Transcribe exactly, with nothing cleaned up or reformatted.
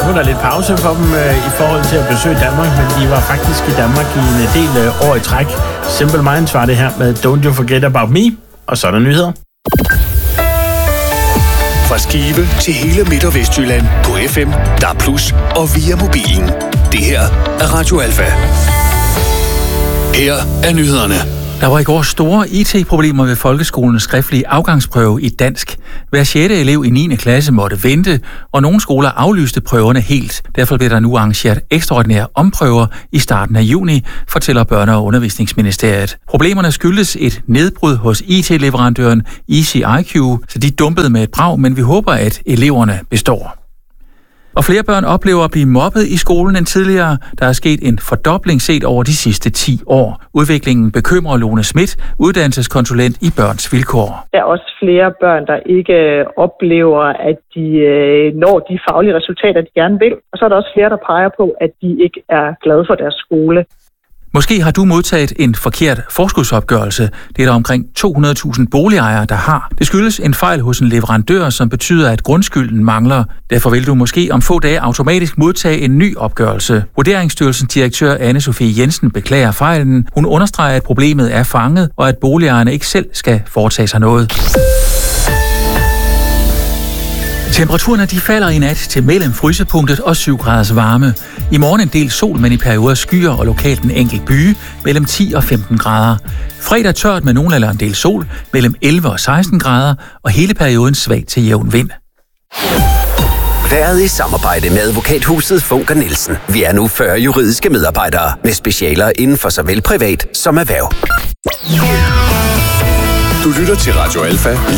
var der lidt pause for dem øh, i forhold til at besøge Danmark, men de var faktisk i Danmark i en del øh, år i træk. Simple Minds var det her med Don't You Forget About Me, og så er der nyheder. Fra Skive til hele Midt- og Vestjylland på F M, D A B plus, og via mobilen. Det her er Radio Alfa. Her er nyhederne. Der var i går store I T-problemer ved folkeskolens skriftlige afgangsprøve i dansk. Hver sjette elev i niende klasse måtte vente, og nogle skoler aflyste prøverne helt. Derfor bliver der nu arrangeret ekstraordinære omprøver i starten af juni, fortæller Børne- og Undervisningsministeriet. Problemerne skyldes et nedbrud hos I T-leverandøren EasyIQ, så de dumpede med et brag, men vi håber, at eleverne består. Og flere børn oplever at blive mobbet i skolen end tidligere. Der er sket en fordobling set over de sidste ti år. Udviklingen bekymrer Lone Schmidt, uddannelseskonsulent i Børns Vilkår. Der er også flere børn, der ikke oplever, at de når de faglige resultater, de gerne vil. Og så er der også flere, der peger på, at de ikke er glade for deres skole. Måske har du modtaget en forkert forskudsopgørelse. Det er der omkring to hundrede tusind boligejere, der har. Det skyldes en fejl hos en leverandør, som betyder, at grundskylden mangler. Derfor vil du måske om få dage automatisk modtage en ny opgørelse. Vurderingsstyrelsens direktør Anne-Sophie Jensen beklager fejlen. Hun understreger, at problemet er fanget, og at boligejerne ikke selv skal foretage sig noget. Temperaturerne de falder i nat til mellem frysepunktet og syv graders varme. I morgen en del sol, men i perioder skyer og lokalt en enkelt byge mellem ti og femten grader. Fredag tørt med nogen eller en del sol mellem elleve og seksten grader, og hele perioden svag til jævn vind. Været i samarbejde med advokathuset Funker Nielsen. Vi er nu fyrre juridiske medarbejdere med specialer inden for såvel privat som erhverv. Du lytter til Radio Alfa